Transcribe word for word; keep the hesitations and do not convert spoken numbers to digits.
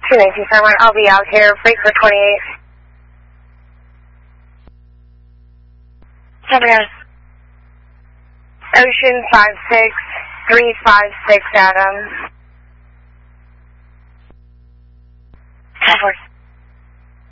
two nineteen Fairmont, I'll be out here, break for twenty-eight. Copy, guys. Ocean five six three five six, Adam. Of course.